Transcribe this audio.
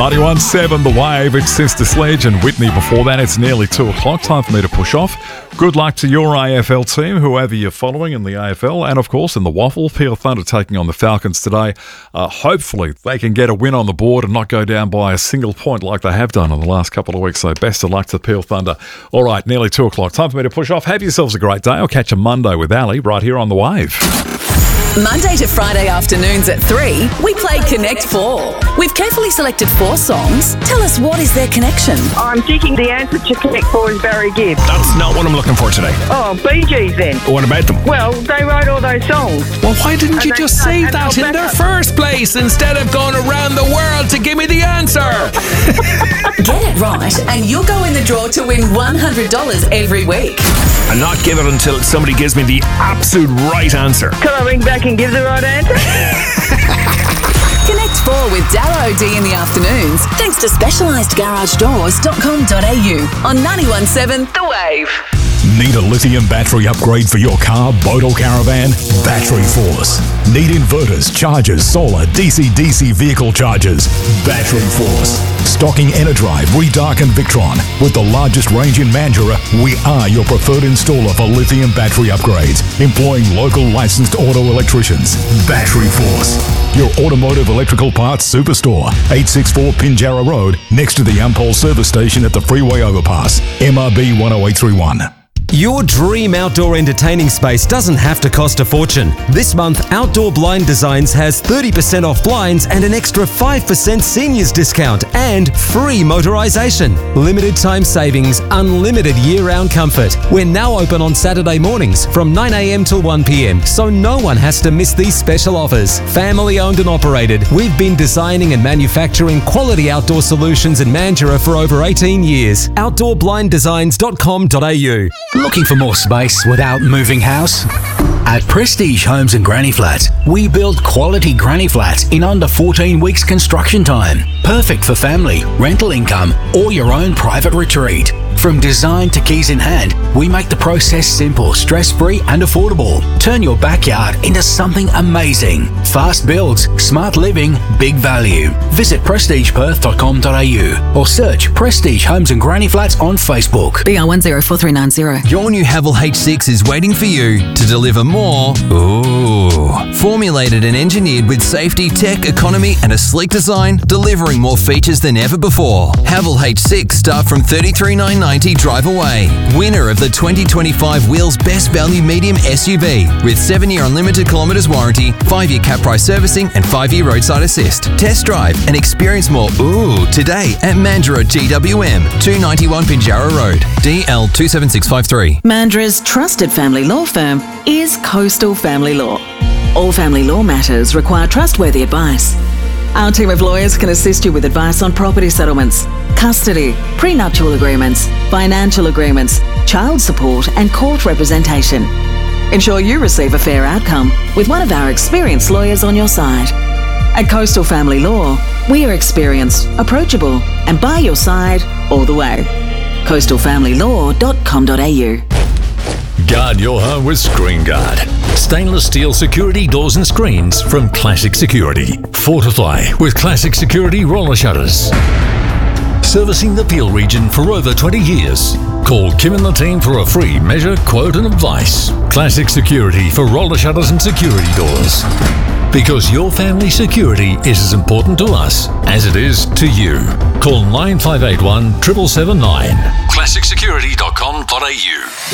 91.7 The Wave. It's Sister Sledge and Whitney before that. It's nearly 2 o'clock. Time for me to push off. Good luck to your AFL team, whoever you're following in the AFL. And, of course, in the Waffle, Peel Thunder taking on the Falcons today. Hopefully they can get a win on the board and not go down by a single point like they have done in the last couple of weeks. So best of luck to Peel Thunder. All right, nearly 2 o'clock. Time for me to push off. Have yourselves a great day. I'll catch you Monday with Ali right here on The Wave. Monday to Friday afternoons at 3, we play Connect 4. We've carefully selected 4 songs. Tell us, what is their connection? I'm thinking the answer to Connect 4 is Barry Gibb. That's not what I'm looking for today. Oh, Bee Gees then. What about them? Well, they wrote all those songs. Well, why didn't you just say that in the first place instead of going around the world to give me the answer? Get it right and you'll go in the draw to win $100 every week. And not give it until somebody gives me the absolute right answer. Can I ring back and give the right answer? Connect 4 with Darrow D in the afternoons, thanks to specialisedgaragedoors.com.au on 91.7 The Wave. Need a lithium battery upgrade for your car, boat or caravan? Battery Force. Need inverters, chargers, solar, DC-DC vehicle chargers? Battery Force. Stocking Enerdrive, Redark and Victron. With the largest range in Mandurah, we are your preferred installer for lithium battery upgrades, employing local licensed auto electricians. Battery Force. Your automotive electrical parts superstore. 864 Pinjarra Road, next to the Umpole service station at the freeway overpass. MRB 10831. Your dream outdoor entertaining space doesn't have to cost a fortune. This month, Outdoor Blind Designs has 30% off blinds and an extra 5% seniors discount and free motorisation. Limited time savings, unlimited year-round comfort. We're now open on Saturday mornings from 9 a.m. till 1 p.m, so no one has to miss these special offers. Family owned and operated, we've been designing and manufacturing quality outdoor solutions in Mandurah for over 18 years. OutdoorBlindDesigns.com.au. Looking for more space without moving house? At Prestige Homes and Granny Flats, we build quality granny flats in under 14 weeks construction time. Perfect for family, rental income, or your own private retreat. From design to keys in hand, we make the process simple, stress-free and affordable. Turn your backyard into something amazing. Fast builds, smart living, big value. Visit prestigeperth.com.au or search Prestige Homes and Granny Flats on Facebook. BR104390. Your new Haval H6 is waiting for you to deliver more. Ooh. Formulated and engineered with safety, tech, economy and a sleek design, delivering more features than ever before. Haval H6 start from $33,990 drive away. Winner of the 2025 Wheels Best Value Medium SUV with 7-year unlimited kilometres warranty, 5-year cap price servicing and 5-year roadside assist. Test drive and experience more ooh today at Mandurah GWM, 291 Pinjarra Road, DL 27653. Mandra's trusted family law firm is Coastal Family Law. All family law matters require trustworthy advice. Our team of lawyers can assist you with advice on property settlements, custody, prenuptial agreements, financial agreements, child support and court representation. Ensure you receive a fair outcome with one of our experienced lawyers on your side. At Coastal Family Law, we are experienced, approachable and by your side all the way. coastalfamilylaw.com.au. Guard your home with Screen Guard. Stainless steel security doors and screens from Classic Security. Fortify with Classic Security roller shutters. Servicing the Peel region for over 20 years. Call Kim and the team for a free measure, quote and advice. Classic Security for roller shutters and security doors. Because your family security is as important to us as it is to you. Call 9581 7779. ClassicSecurity.com.au.